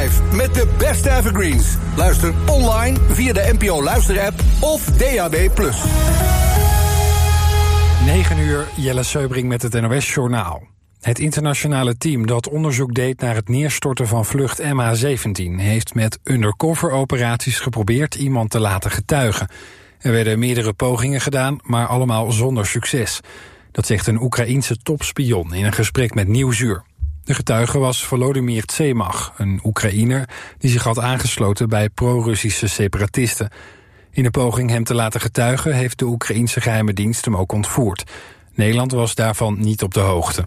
Live met de beste evergreens. Luister online via de NPO Luisterapp of DAB+. 9 uur, Jelle Seubring met het NOS-journaal. Het internationale team dat onderzoek deed naar het neerstorten van vlucht MH17... heeft met undercover-operaties geprobeerd iemand te laten getuigen. Er werden meerdere pogingen gedaan, maar allemaal zonder succes. Dat zegt een Oekraïense topspion in een gesprek met Nieuwsuur. De getuige was Volodymyr Tsemach, een Oekraïner die zich had aangesloten bij pro-Russische separatisten. In de poging hem te laten getuigen heeft de Oekraïense geheime dienst hem ook ontvoerd. Nederland was daarvan niet op de hoogte.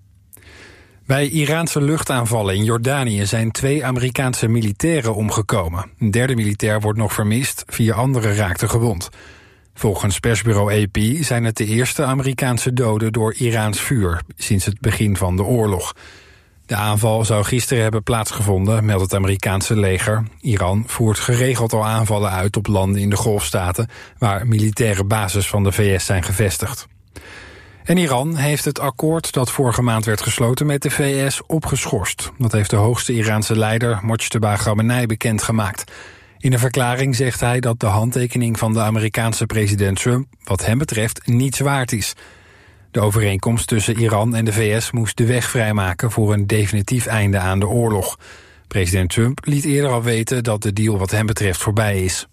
Bij Iraanse luchtaanvallen in Jordanië zijn 2 Amerikaanse militairen omgekomen. Een derde militair wordt nog vermist, 4 anderen raakten gewond. Volgens persbureau AP zijn het de eerste Amerikaanse doden door Iraans vuur sinds het begin van de oorlog. De aanval zou gisteren hebben plaatsgevonden, meldt het Amerikaanse leger. Iran voert geregeld al aanvallen uit op landen in de Golfstaten waar militaire bases van de VS zijn gevestigd. En Iran heeft het akkoord dat vorige maand werd gesloten met de VS opgeschorst. Dat heeft de hoogste Iraanse leider Mojtaba Khamenei bekendgemaakt. In een verklaring zegt hij dat de handtekening van de Amerikaanse president Trump wat hem betreft niets waard is. De overeenkomst tussen Iran en de VS moest de weg vrijmaken voor een definitief einde aan de oorlog. President Trump liet eerder al weten dat de deal wat hem betreft voorbij is.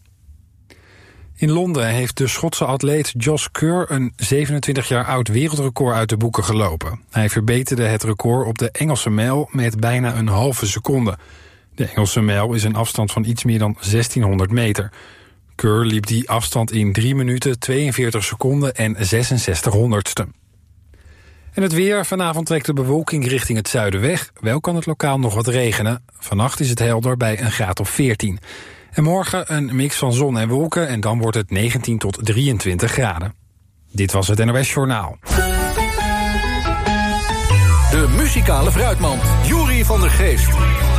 In Londen heeft de Schotse atleet Josh Kerr een 27 jaar oud wereldrecord uit de boeken gelopen. Hij verbeterde het record op de Engelse mijl met bijna een halve seconde. De Engelse mijl is een afstand van iets meer dan 1600 meter. Kerr liep die afstand in 3 minuten, 42 seconden en 66 honderdste. En het weer. Vanavond trekt de bewolking richting het zuiden weg. Wel kan het lokaal nog wat regenen. Vannacht is het helder bij een graad of 14. En morgen een mix van zon en wolken en dan wordt het 19 tot 23 graden. Dit was het NOS Journaal. De muzikale fruitmand, Juri van der Geest.